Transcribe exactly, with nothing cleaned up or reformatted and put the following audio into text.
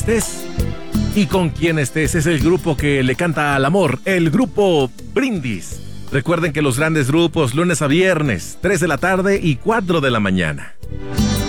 estés y con quien estés. Es el grupo que le canta al amor, el grupo Brindis. Recuerden que los grandes grupos, lunes a viernes, tres de la tarde y cuatro de la mañana.